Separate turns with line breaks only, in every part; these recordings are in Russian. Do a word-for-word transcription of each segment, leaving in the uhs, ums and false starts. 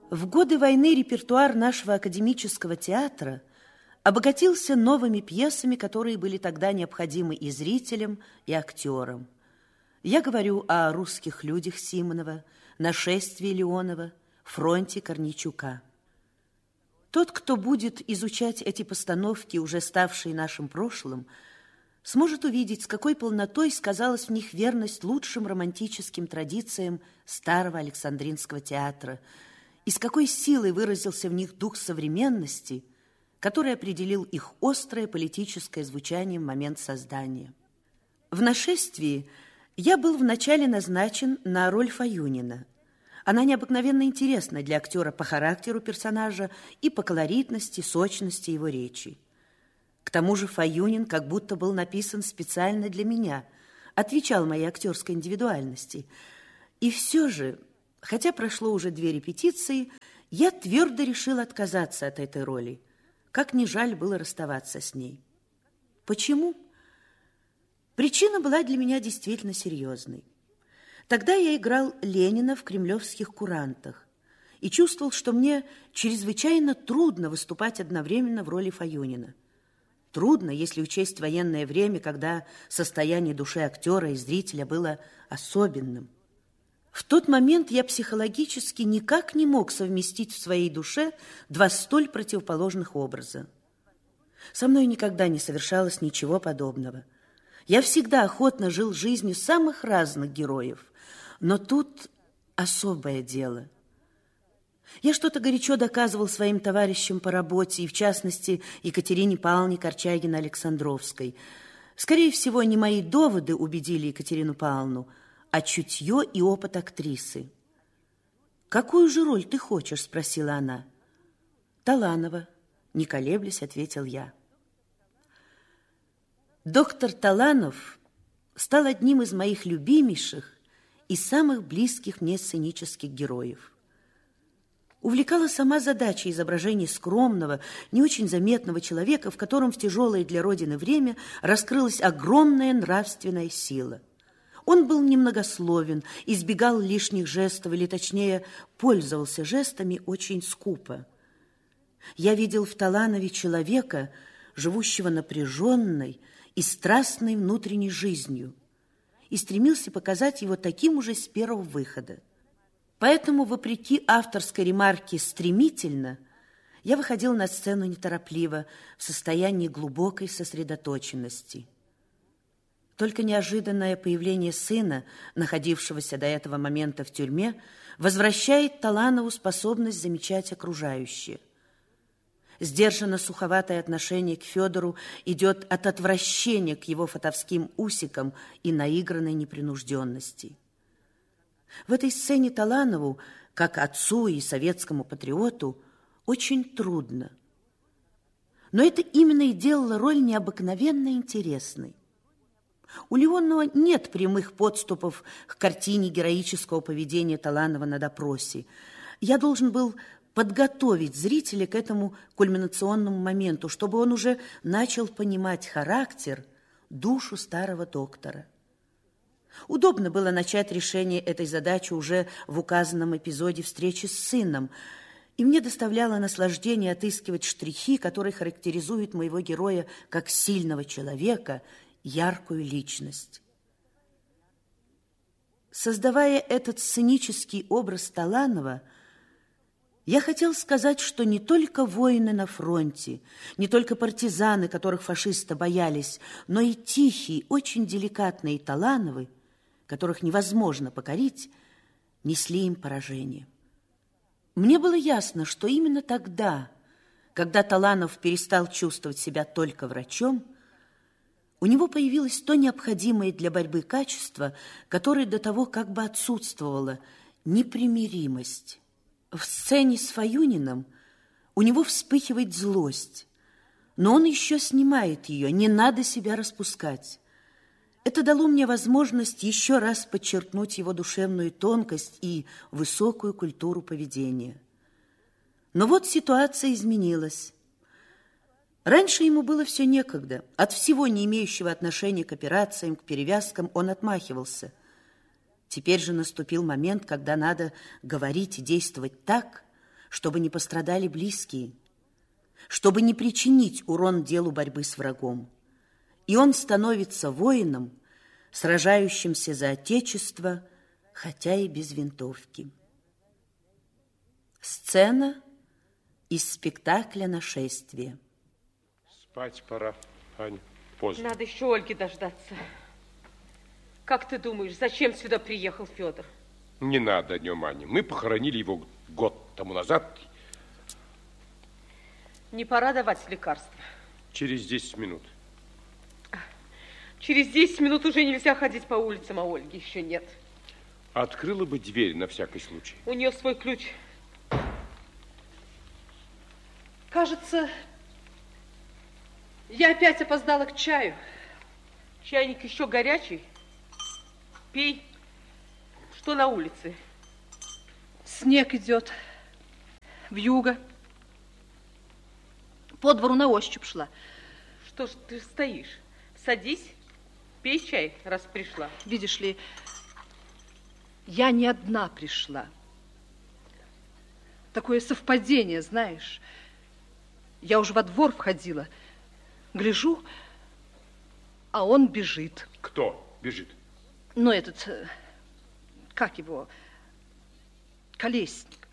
В годы войны репертуар нашего академического театра обогатился новыми пьесами, которые были тогда необходимы и зрителям, и актерам. Я говорю о «Русских людях» Симонова, «Нашествии» Леонова, «Фронте» Корнейчука. Тот, кто будет изучать эти постановки, уже ставшие нашим прошлым, сможет увидеть, с какой полнотой сказалась в них верность лучшим романтическим традициям старого Александринского театра, и с какой силой выразился в них дух современности, который определил их острое политическое звучание в момент создания. В «Нашествии» я был вначале назначен на роль Фаюнина. Она необыкновенно интересна для актера по характеру персонажа и по колоритности, сочности его речи. К тому же Фаюнин как будто был написан специально для меня, отвечал моей актерской индивидуальности. И все же, хотя прошло уже две репетиции, я твердо решил отказаться от этой роли, как ни жаль было расставаться с ней. Почему? Причина была для меня действительно серьезной. Тогда я играл Ленина в «Кремлевских курантах» и чувствовал, что мне чрезвычайно трудно выступать одновременно в роли Фаюнина. Трудно, если учесть военное время, когда состояние души актера и зрителя было особенным. В тот момент я психологически никак не мог совместить в своей душе два столь противоположных образа. Со мной никогда не совершалось ничего подобного. Я всегда охотно жил жизнью самых разных героев, но тут особое дело. Я что-то горячо доказывал своим товарищам по работе, и в частности Екатерине Павловне Корчагиной-Александровской. Скорее всего, не мои доводы убедили Екатерину Павловну, а чутье и опыт актрисы. «Какую же роль ты хочешь?» – спросила она. «Таланова», – не колеблясь, ответил я. Доктор Таланов стал одним из моих любимейших и самых близких мне сценических героев. Увлекала сама задача изображения скромного, не очень заметного человека, в котором в тяжелое для Родины время раскрылась огромная нравственная сила. Он был немногословен, избегал лишних жестов, или точнее, пользовался жестами очень скупо. Я видел в Таланове человека, живущего напряженной и страстной внутренней жизнью, и стремился показать его таким уже с первого выхода. Поэтому, вопреки авторской ремарке «стремительно», я выходил на сцену неторопливо, в состоянии глубокой сосредоточенности. Только неожиданное появление сына, находившегося до этого момента в тюрьме, возвращает Таланову способность замечать окружающее. Сдержанно суховатое отношение к Федору идет от отвращения к его фатовским усикам и наигранной непринужденности. В этой сцене Таланову, как отцу и советскому патриоту, очень трудно. Но это именно и делало роль необыкновенно интересной. У Леонова нет прямых подступов к картине героического поведения Таланова на допросе. Я должен был подготовить зрителя к этому кульминационному моменту, чтобы он уже начал понимать характер, душу старого доктора. Удобно было начать решение этой задачи уже в указанном эпизоде встречи с сыном, и мне доставляло наслаждение отыскивать штрихи, которые характеризуют моего героя как сильного человека, яркую личность. Создавая этот сценический образ Таланова, я хотел сказать, что не только воины на фронте, не только партизаны, которых фашисты боялись, но и тихие, очень деликатные Талановы, которых невозможно покорить, несли им поражение. Мне было ясно, что именно тогда, когда Таланов перестал чувствовать себя только врачом, у него появилось то необходимое для борьбы качество, которое до того как бы отсутствовало – непримиримость. В сцене с Фаюниным у него вспыхивает злость, но он еще снимает ее, не надо себя распускать. Это дало мне возможность еще раз подчеркнуть его душевную тонкость и высокую культуру поведения. Но вот ситуация изменилась. Раньше ему было все некогда. От всего, не имеющего отношения к операциям, к перевязкам, он отмахивался. Теперь же наступил момент, когда надо говорить и действовать так, чтобы не пострадали близкие, чтобы не причинить урон делу борьбы с врагом. И он становится воином, сражающимся за Отечество, хотя и без винтовки. Сцена из спектакля «Нашествие».
Спать пора, Аня, поздно.
Надо еще Ольги дождаться. Как ты думаешь, зачем сюда приехал Федор?
Не надо о нем, Аня. Мы похоронили его год тому назад.
Не пора давать лекарства?
Через десять минут.
Через десять минут уже нельзя ходить по улицам, а Ольги еще нет.
Открыла бы дверь на всякий случай.
У нее свой ключ. Кажется, я опять опоздала к чаю. Чайник еще горячий. Пей. Что на улице? Снег идет. Вьюга. По двору на ощупь шла. Что ж ты стоишь? Садись, пей чай, раз пришла. Видишь ли, я не одна пришла. Такое совпадение, знаешь. Я уже во двор входила. Гляжу, а он бежит.
Кто бежит?
Ну, этот, как его, Колесников.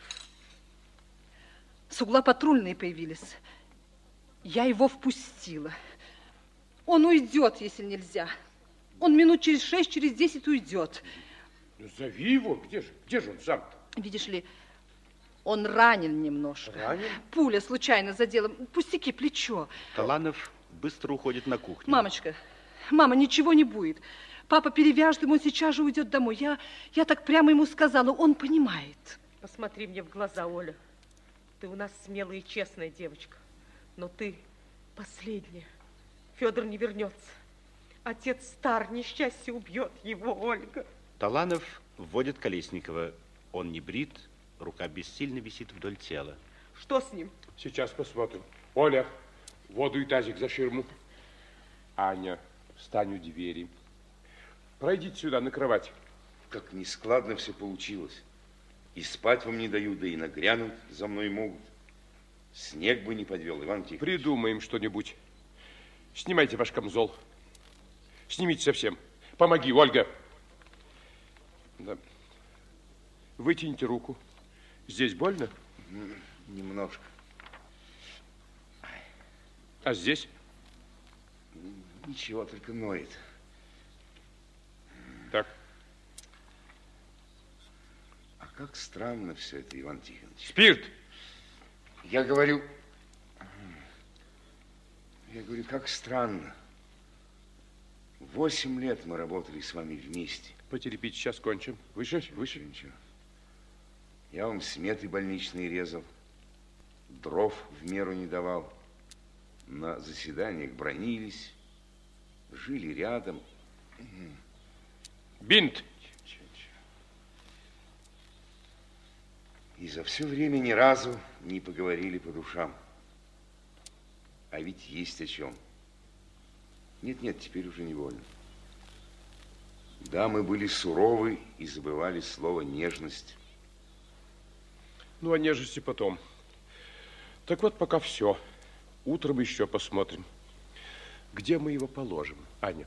С угла патрульные появились. Я его впустила. Он уйдет, если нельзя. Он минут через шесть, через десять уйдет.
Ну, зови его. Где же? Где же он сам-то?
Видишь ли, он ранен немножко.
Ранен?
Пуля случайно задела. Пустяки, плечо.
Таланов быстро уходит на кухню.
Мамочка, мама, ничего не будет. Папа перевяжет ему, он сейчас же уйдет домой. Я, я так прямо ему сказала, он понимает. Посмотри мне в глаза, Оля. Ты у нас смелая и честная девочка. Но ты последняя. Федор не вернется. Отец стар, несчастье убьет его, Ольга.
Таланов вводит Колесникова. Он не брит, рука бессильно висит вдоль тела.
Что с ним?
Сейчас посмотрим. Оля, воду и тазик за ширму. Аня, встань у двери. Пройдите сюда, на кровать.
Как нескладно все получилось. И спать вам не дают, да и нагрянуть за мной могут. Снег бы не подвел, Иван Тихонович.
Придумаем что-нибудь. Снимайте ваш камзол. Снимите совсем. Помоги, Ольга. Да. Вытяните руку. Здесь больно?
Немножко.
А здесь?
Ничего, только ноет.
Так.
А как странно все это, Иван Тихонович.
Спирт!
Я говорю... Я говорю, как странно. Восемь лет мы работали с вами вместе.
Потерпите, сейчас кончим. Выше, выше.
Ничего. Я вам сметы больничные резал, дров в меру не давал. На заседаниях бронились, жили рядом.
Бинт!
И за все время ни разу не поговорили по душам. А ведь есть о чем. Нет-нет, теперь уже невольно. Да, мы были суровы и забывали слово «нежность».
Ну, о нежности потом. Так вот, пока все. Утром еще посмотрим. Где мы его положим, Аня?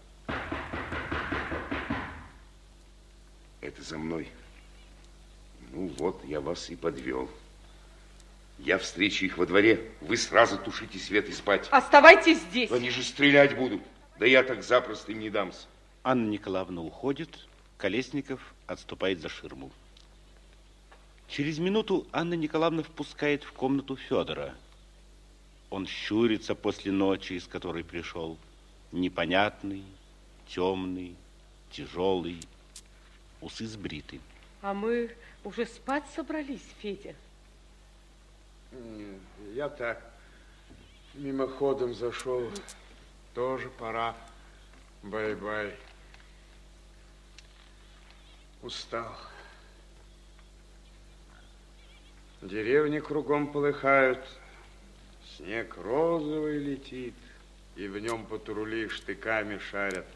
Это за мной. Ну вот, я вас и подвел. Я встречу их во дворе. Вы сразу тушите свет и спать.
Оставайтесь здесь.
Они же стрелять будут. Да я так запросто им не дамся.
Анна Николаевна уходит. Колесников отступает за ширму. Через минуту Анна Николаевна впускает в комнату Федора. Он щурится после ночи, из которой пришел. Непонятный, темный, тяжелый, усы сбриты.
А мы уже спать собрались, Федя?
Я так мимоходом зашел. Тоже пора. Бай-бай. Устал. Деревни кругом полыхают. Снег розовый летит. И в нем патрули штыками шарят.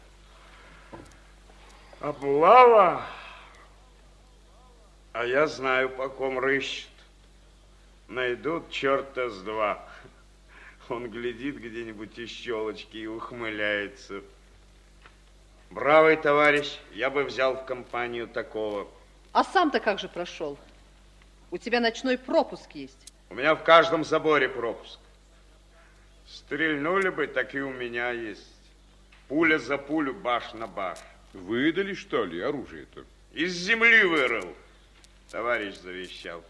Облава! А я знаю, по ком рыщет. найдут черта с два. Он глядит где-нибудь из щелочки и ухмыляется. Бравый товарищ, я бы взял в компанию такого.
А сам-то как же прошел? У тебя ночной пропуск есть.
У меня в каждом заборе пропуск. Стрельнули бы, так и у меня есть. Пуля за пулю, баш на баш.
Выдали, что ли, оружие-то?
Из земли вырыл. Товарищ завещал.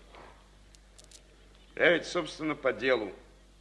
Я ведь, собственно, по делу.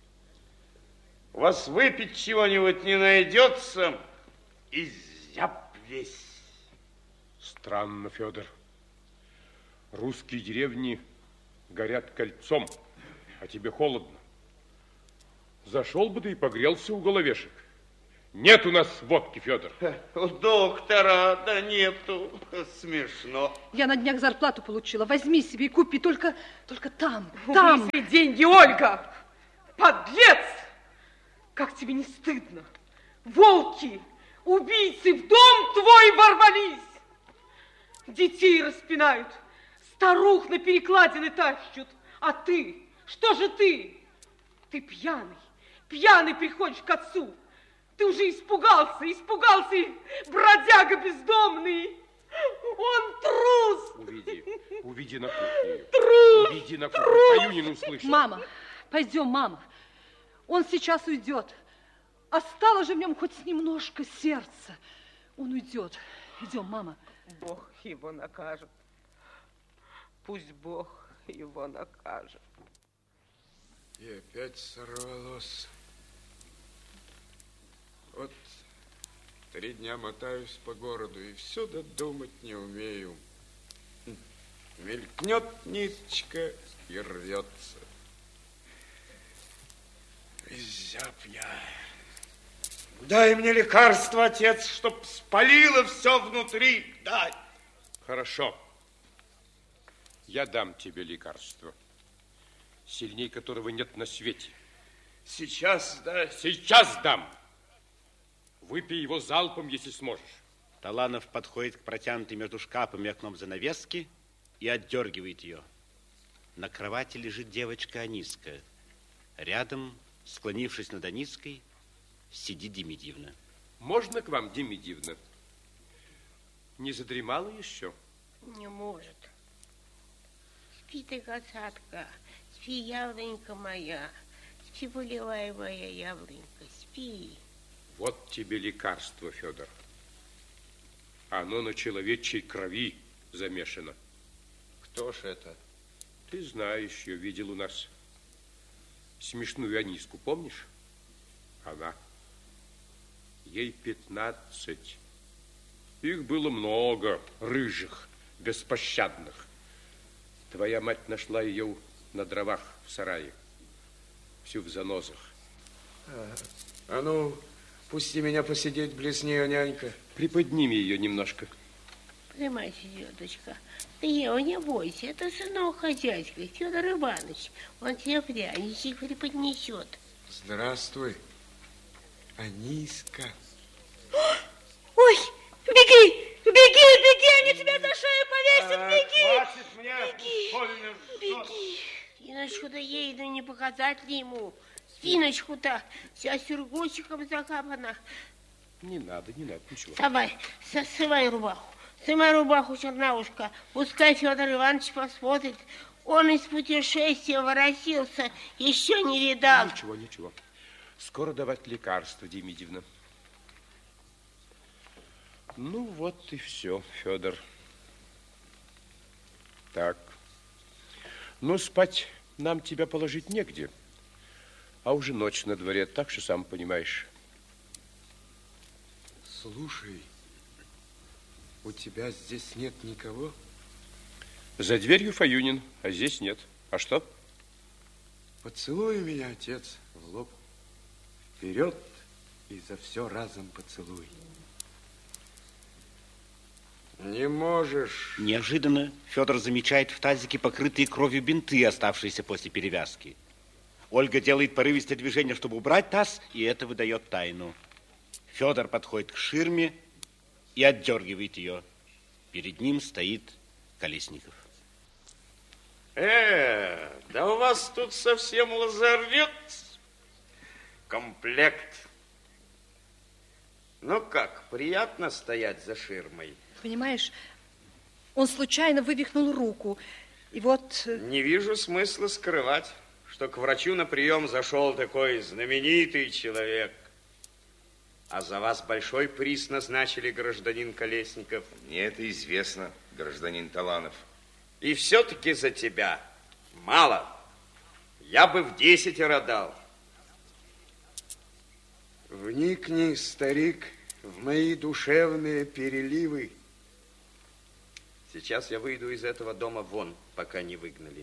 У вас выпить чего-нибудь не найдется, и зяб весь.
Странно, Федор. Русские деревни горят кольцом, а тебе холодно. Зашел бы ты и погрелся у головешек. Нет у нас водки, Федор.
У доктора, да нету. Смешно.
Я на днях зарплату получила. Возьми себе и купи, только, только там, там.
Убери деньги, Ольга! Подлец! Как тебе не стыдно? Волки, убийцы в дом твой ворвались. Детей распинают, старух на перекладины тащут. А ты, что же ты? Ты пьяный, пьяный приходишь к отцу. Ты уже испугался, испугался, бродяга бездомный. Он трус.
Уведи, уведи на кухню.
Трус.
Уведи на кухню. Фаюнин услышит.
Мама, пойдем, мама. Он сейчас уйдет. Осталось же в нем хоть немножко сердца. Он уйдет. Идем, мама.
Бог его накажет. Пусть Бог его накажет.
И опять сорвалось. Вот три дня мотаюсь по городу и все додумать не умею. Мелькнет ниточка и рвется. И зяб я. Дай мне лекарство, отец, чтоб спалило все внутри. Дай.
Хорошо. Я дам тебе лекарство, сильней которого нет на свете.
Сейчас дай.
Сейчас дам. Выпей его залпом, если сможешь.
Таланов подходит к протянутой между шкафом и окном занавески и отдергивает ее. На кровати лежит девочка Аниска. Рядом, склонившись над Аниской, сидит Демидьевна.
Можно к вам, Демидьевна? Не задремала еще?
Не может. Спи ты, касатка, спи, яблонька моя, спи, полевая моя яблонька, спи.
Вот тебе лекарство, Федор. Оно на человечьей крови замешано.
Кто ж это?
Ты знаешь, ее видел у нас. Смешную Аниску, помнишь? Она. Ей пятнадцать. Их было много, рыжих, беспощадных. Твоя мать нашла ее на дровах в сарае. Всю в занозах.
А, а ну, пусти меня посидеть близ нее, нянька.
Приподними ее немножко.
Понимаете, деточка, ты его не бойся, это сынок хозяйский, Федор Иванович. Он тебе пряничек преподнесет.
Здравствуй, Аниска.
Ой, беги, беги, беги, они тебя за шею повесят,
А,
беги.
хватит мне,
Беги,
больно жжет.
беги. Спиночку-то ей, да не показать ли ему? Спиночку-то вся сюргучиком закапана.
Не надо, не надо, ничего.
Давай, сымай рубаху. Сымай рубаху, Черноушка. Пускай Федор Иванович посмотрит. Он из путешествия воротился, еще не видал.
Ничего, ничего. Скоро давать лекарства, Демидьевна. Ну, вот и все, Федор. Так. Ну, спать нам тебя положить негде. А уже ночь на дворе, так что сам понимаешь.
Слушай, у тебя здесь нет никого?
За дверью Фаюнин, а здесь нет. А что?
Поцелуй меня, отец, в лоб. Вперед и за все разом поцелуй. Не можешь.
Неожиданно Федор замечает в тазике покрытые кровью бинты, оставшиеся после перевязки. Ольга делает порывистое движение, чтобы убрать таз, и это выдает тайну. Федор подходит к ширме и отдергивает ее. Перед ним стоит Колесников.
Э, Да у вас тут совсем лазарет. Комплект. Ну как, приятно стоять за ширмой?
Понимаешь, он случайно вывихнул руку. И вот...
Не вижу смысла скрывать, что к врачу на прием зашел такой знаменитый человек. А за вас большой приз назначили, гражданин Колесников.
Мне это известно, гражданин Таланов.
И все-таки за тебя мало. Я бы в десятеро дал. Вникни, старик, в мои душевные переливы. Сейчас я выйду из этого дома вон, пока не выгнали.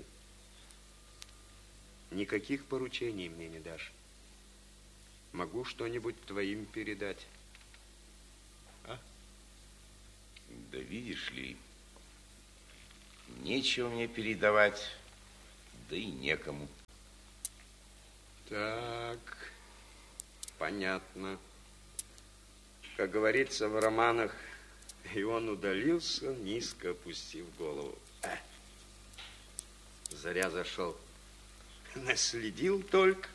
Никаких поручений мне не дашь. Могу что-нибудь твоим передать. А?
Да видишь ли, нечего мне передавать, да и некому.
Так, понятно. Как говорится в романах, и он удалился, низко опустив голову. А, зря зашел. Наследил только.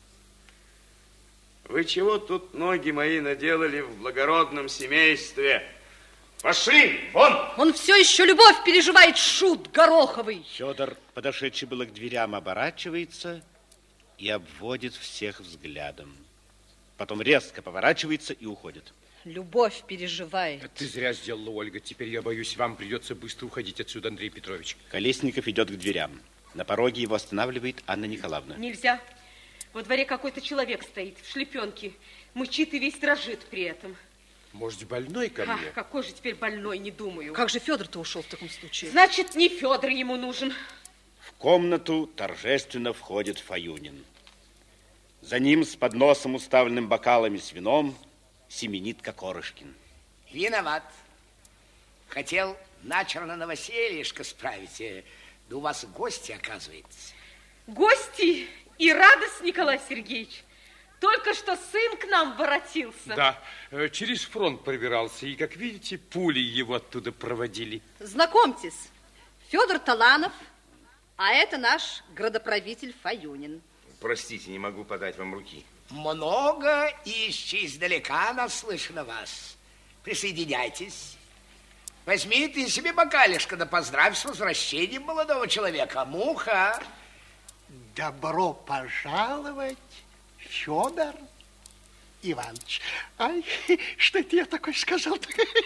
Вы чего тут ноги мои наделали в благородном семействе? Пошли, вон!
Он все еще любовь переживает, шут гороховый.
Федор, подошедший было к дверям, оборачивается и обводит всех взглядом. Потом резко поворачивается и уходит.
Любовь переживает.
Ты зря сделала, Ольга. Теперь, я боюсь, вам придется быстро уходить отсюда, Андрей Петрович.
Колесников идет к дверям. На пороге его останавливает Анна Николаевна.
Нельзя. Во дворе какой-то человек стоит в шлепенке. Мычит и весь дрожит при этом.
Может, больной ко мне?
А, какой же теперь больной, не думаю.
Как же Федор-то ушел в таком случае?
Значит, не Федор ему нужен.
В комнату торжественно входит Фаюнин. За ним с подносом, уставленным бокалами с вином, семенит Кокорышкин.
Виноват. Хотел начерно новосельишко справить. Да у вас гости, оказывается.
Гости и радость, Николай Сергеевич. Только что сын к нам воротился.
Да, через фронт пробирался. И, как видите, пули его оттуда проводили.
Знакомьтесь, Федор Таланов, а это наш градоправитель Фаюнин.
Простите, не могу подать вам руки.
Много и еще издалека наслышано вас. Присоединяйтесь. Возьми ты себе бокалишко, да поздравь с возвращением молодого человека. Муха.
Добро пожаловать, Федор Иванович. Ай, что это я такой сказал-то?